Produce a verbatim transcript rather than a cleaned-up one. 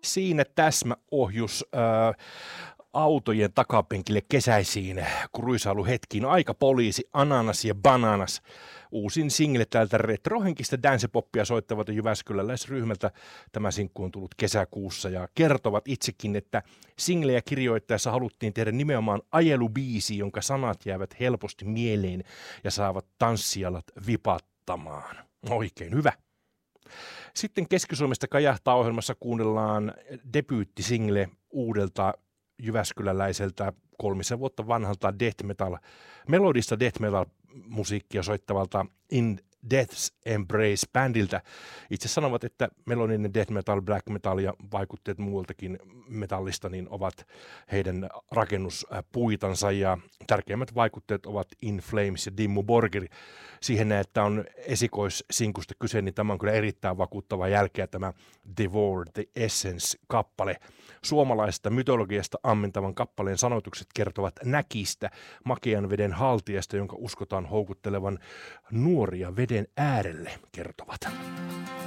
Siinä täsmäohjus äh, autojen takapenkille kesäisiin kruisailuhetkiin. Aika poliisi, ananas ja bananas. Uusin single täältä retrohenkistä dancepoppia soittavalta jyväskyläläisryhmältä. Tämä sinkku on tullut kesäkuussa ja kertovat itsekin, että singlejä kirjoittaessa haluttiin tehdä nimenomaan ajelubiisi, jonka sanat jäävät helposti mieleen ja saavat tanssijalat vipattamaan. Oikein hyvä. Sitten Keski-Suomesta kajahtaa ohjelmassa kuunnellaan debyyttisingle uudelta jyväskyläläiseltä kolmisen vuotta vanhalta death metal, melodista death metal musiikkia soittavalta In Death's Embrace-bändiltä. Itse sanovat, että melodinen death metal, black metal ja vaikutteet muualtakin metallista niin ovat heidän rakennuspuitansa ja tärkeimmät vaikutteet ovat In Flames ja Dimmu Borgir. Siihen, että on esikoissinkusta kyse, niin tämä on kyllä erittäin vakuuttava jälkeä tämä Devour the Essence-kappale. Suomalaisesta mytologiasta ammentavan kappaleen sanoitukset kertovat näkistä, makean veden haltijasta, jonka uskotaan houkuttelevan nuoria veden äärelle, kertovat.